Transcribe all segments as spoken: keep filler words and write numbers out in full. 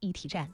一体站。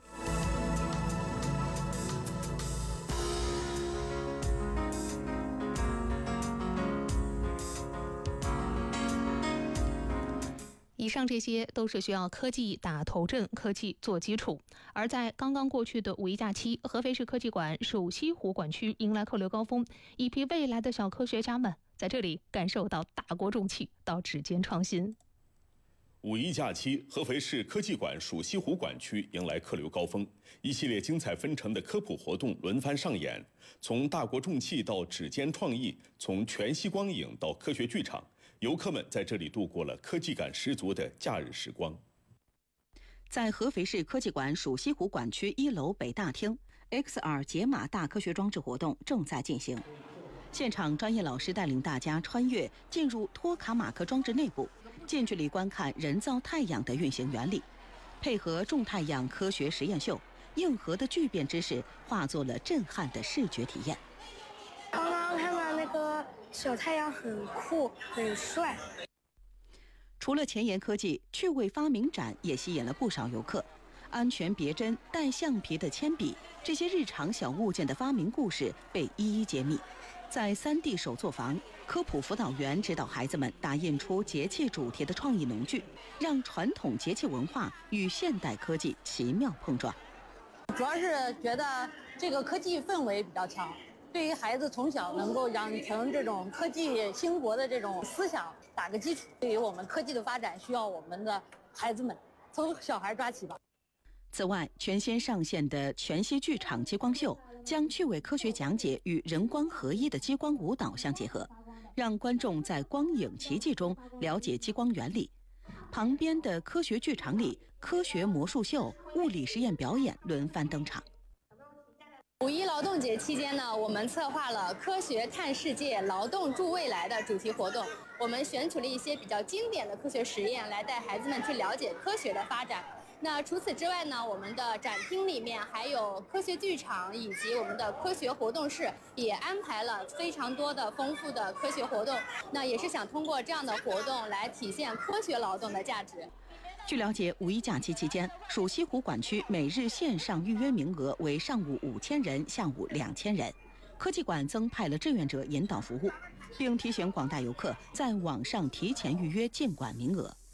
以上这些都是需要科技打头阵，科技做基础。而在刚刚过去的五一假期，合肥市科技馆属西湖馆区迎来客流高峰，一批未来的小科学家们在这里感受到大国重器到指尖创新。 五一假期，合肥市科技馆属西湖馆区迎来客流高峰，一系列精彩纷呈的科普活动轮番上演，从大国重器到指尖创意，从全息光影到科学剧场，游客们在这里度过了科技感十足的假日时光。 在合肥市科技馆属西湖馆区一楼北大厅 ，X R 解码大科学装置活动正在进行。现场专业老师带领大家穿越进入托卡马克装置内部，近距离观看人造太阳的运行原理，配合种太阳科学实验秀，硬核的聚变知识化作了震撼的视觉体验。 刚刚看到那个小太阳很酷很帅。 除了前沿科技，趣味发明展也吸引了不少游客。安全别针、带橡皮的铅笔，这些日常小物件的发明故事被一一揭秘。在 三 D 手作坊，科普辅导员指导孩子们打印出节气主题的创意农具，让传统节气文化与现代科技奇妙碰撞。 主要是觉得这个科技氛围比较强，对于孩子从小能够养成这种科技兴国的这种思想打个基础。对于我们科技的发展，需要我们的孩子们从小孩抓起吧。 此外，全新上线的全息剧场激光秀将趣味科学讲解与人光合一的激光舞蹈相结合，让观众在光影奇迹中了解激光原理。旁边的科学剧场里，科学魔术秀、物理实验表演轮番登场。 五一劳动节期间呢，我们策划了科学看世界、劳动助未来的主题活动。我们选取了一些比较经典的科学实验，来带孩子们去了解科学的发展。那除此之外呢，我们的展厅里面还有科学剧场以及我们的科学活动室，也安排了非常多的丰富的科学活动。那也是想通过这样的活动来体现科学劳动的价值。 据了解，五一假期期间，属西湖馆区每日线上预约名额为上午五千人，下午两千人。科技馆增派了志愿者引导服务，并提醒广大游客在网上提前预约，尽管名额。